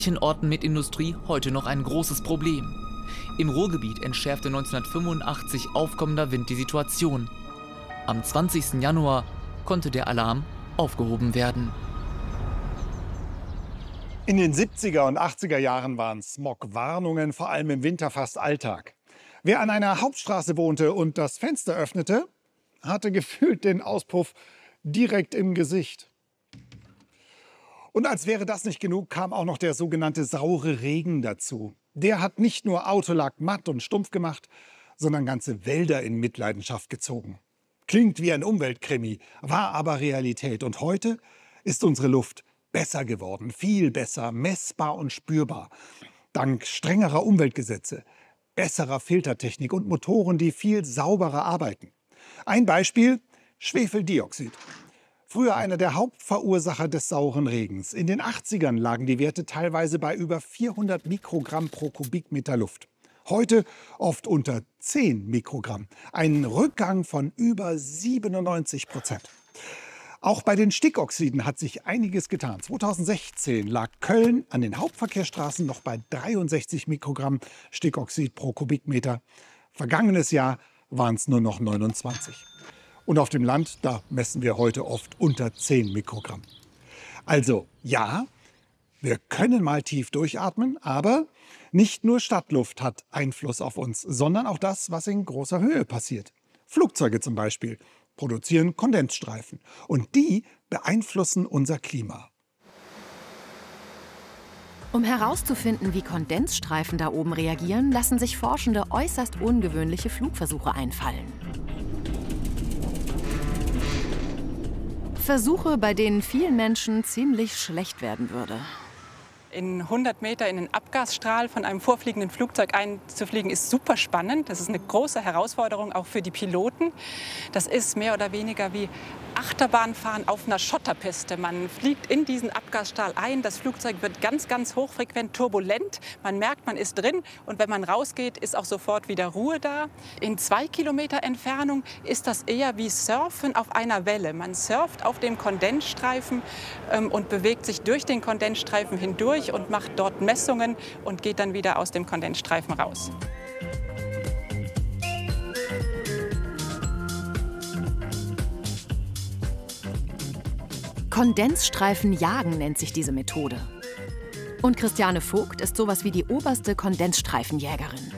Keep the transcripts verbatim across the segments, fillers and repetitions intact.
Orten mit Industrie heute noch ein großes Problem. Im Ruhrgebiet entschärfte neunzehnhundertfünfundachtzig aufkommender Wind die Situation. Am zwanzigsten Januar konnte der Alarm aufgehoben werden. In den siebziger und achtziger Jahren waren Smogwarnungen vor allem im Winter fast Alltag. Wer an einer Hauptstraße wohnte und das Fenster öffnete, hatte gefühlt den Auspuff direkt im Gesicht. Und als wäre das nicht genug, kam auch noch der sogenannte saure Regen dazu. Der hat nicht nur Autolack matt und stumpf gemacht, sondern ganze Wälder in Mitleidenschaft gezogen. Klingt wie ein Umweltkrimi, war aber Realität. Und heute ist unsere Luft besser geworden, viel besser, messbar und spürbar. Dank strengerer Umweltgesetze, besserer Filtertechnik und Motoren, die viel sauberer arbeiten. Ein Beispiel: Schwefeldioxid. Früher einer der Hauptverursacher des sauren Regens. In den achtzigern lagen die Werte teilweise bei über vierhundert Mikrogramm pro Kubikmeter Luft. Heute oft unter zehn Mikrogramm. Ein Rückgang von über siebenundneunzig Prozent. Auch bei den Stickoxiden hat sich einiges getan. zweitausendsechzehn lag Köln an den Hauptverkehrsstraßen noch bei dreiundsechzig Mikrogramm Stickoxid pro Kubikmeter. Vergangenes Jahr waren es nur noch neunundzwanzig. Und auf dem Land, da messen wir heute oft unter zehn Mikrogramm. Also ja, wir können mal tief durchatmen, aber nicht nur Stadtluft hat Einfluss auf uns, sondern auch das, was in großer Höhe passiert. Flugzeuge zum Beispiel produzieren Kondensstreifen und die beeinflussen unser Klima. Um herauszufinden, wie Kondensstreifen da oben reagieren, lassen sich Forschende äußerst ungewöhnliche Flugversuche einfallen. Versuche, bei denen vielen Menschen ziemlich schlecht werden würde. In hundert Meter in den Abgasstrahl von einem vorfliegenden Flugzeug einzufliegen, ist super spannend. Das ist eine große Herausforderung auch für die Piloten. Das ist mehr oder weniger wie Achterbahnfahren auf einer Schotterpiste. Man fliegt in diesen Abgasstrahl ein, das Flugzeug wird ganz, ganz hochfrequent turbulent. Man merkt, man ist drin und wenn man rausgeht, ist auch sofort wieder Ruhe da. In zwei Kilometer Entfernung ist das eher wie Surfen auf einer Welle. Man surft auf dem Kondensstreifen ähm, und bewegt sich durch den Kondensstreifen hindurch und macht dort Messungen und geht dann wieder aus dem Kondensstreifen raus. Kondensstreifen jagen nennt sich diese Methode. Und Christiane Vogt ist sowas wie die oberste Kondensstreifenjägerin.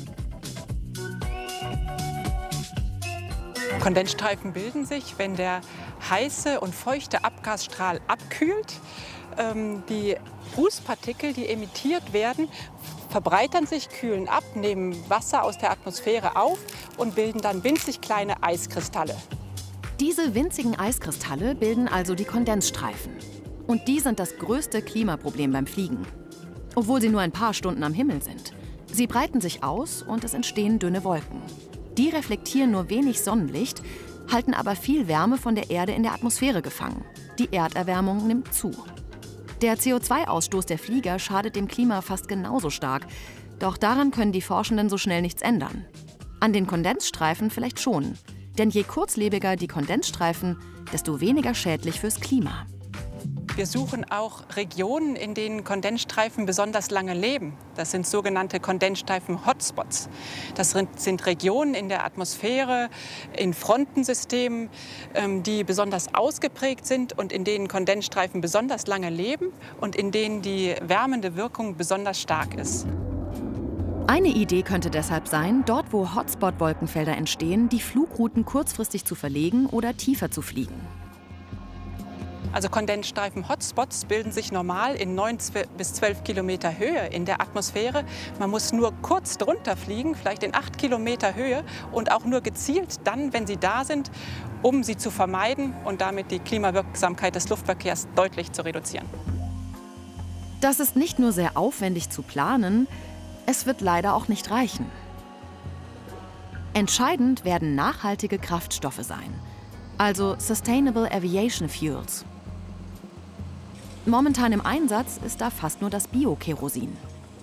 Kondensstreifen bilden sich, wenn der heiße und feuchte Abgasstrahl abkühlt. Ähm, die Rußpartikel, die emittiert werden, verbreitern sich, kühlen ab, nehmen Wasser aus der Atmosphäre auf und bilden dann winzig kleine Eiskristalle. Diese winzigen Eiskristalle bilden also die Kondensstreifen. Und die sind das größte Klimaproblem beim Fliegen. Obwohl sie nur ein paar Stunden am Himmel sind. Sie breiten sich aus und es entstehen dünne Wolken. Die reflektieren nur wenig Sonnenlicht, halten aber viel Wärme von der Erde in der Atmosphäre gefangen. Die Erderwärmung nimmt zu. Der C O zwei Ausstoß der Flieger schadet dem Klima fast genauso stark. Doch daran können die Forschenden so schnell nichts ändern. An den Kondensstreifen vielleicht schon. Denn je kurzlebiger die Kondensstreifen, desto weniger schädlich fürs Klima. Wir suchen auch Regionen, in denen Kondensstreifen besonders lange leben. Das sind sogenannte Kondensstreifen-Hotspots. Das sind Regionen in der Atmosphäre, in Frontensystemen, die besonders ausgeprägt sind und in denen Kondensstreifen besonders lange leben und in denen die wärmende Wirkung besonders stark ist. Eine Idee könnte deshalb sein, dort wo Hotspot-Wolkenfelder entstehen, die Flugrouten kurzfristig zu verlegen oder tiefer zu fliegen. Also Kondensstreifen-Hotspots bilden sich normal in neun bis zwölf Kilometer Höhe in der Atmosphäre. Man muss nur kurz drunter fliegen, vielleicht in acht Kilometer Höhe und auch nur gezielt dann, wenn sie da sind, um sie zu vermeiden und damit die Klimawirksamkeit des Luftverkehrs deutlich zu reduzieren. Das ist nicht nur sehr aufwendig zu planen, es wird leider auch nicht reichen. Entscheidend werden nachhaltige Kraftstoffe sein, also Sustainable Aviation Fuels. Momentan im Einsatz ist da fast nur das Bio-Kerosin.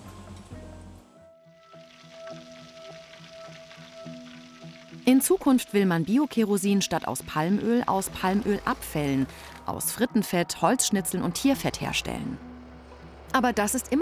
In Zukunft will man Bio-Kerosin statt aus Palmöl aus Palmölabfällen, aus Frittenfett, Holzschnitzeln und Tierfett herstellen. Aber das ist immer